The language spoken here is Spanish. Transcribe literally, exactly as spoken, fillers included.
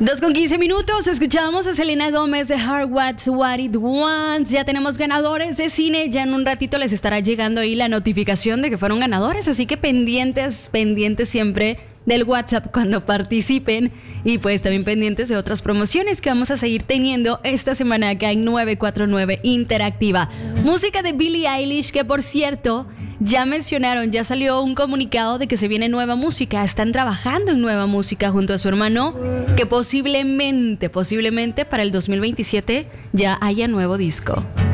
Dos con quince minutos, escuchábamos a Selena Gómez de Heart What's What It Wants. Ya tenemos ganadores de cine, ya en un ratito les estará llegando ahí la notificación de que fueron ganadores, así que pendientes, pendientes siempre del WhatsApp cuando participen y pues también pendientes de otras promociones que vamos a seguir teniendo esta semana acá en nueve cuatro nueve Interactiva. Música de Billie Eilish, que por cierto ya mencionaron, ya salió un comunicado de que se viene nueva música, están trabajando en nueva música junto a su hermano, que posiblemente, posiblemente para el dos mil veintisiete ya haya nuevo disco.